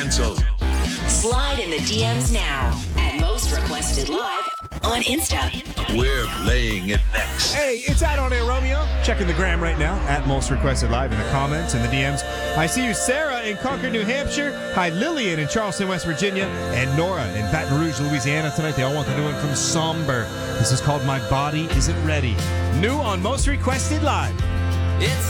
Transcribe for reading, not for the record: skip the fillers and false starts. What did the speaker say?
cancel. Slide in the DMs now at Most Requested Live on Insta. We're playing it next. Hey, it's out on air, Romeo. Checking the gram right now at Most Requested Live in the comments and the DMs. I see you, Sarah in Concord, New Hampshire. Hi, Lillian in Charleston, West Virginia. And Nora in Baton Rouge, Louisiana tonight. They all want the new one from Somber. This is called My Body Isn't Ready. New on Most Requested Live. It's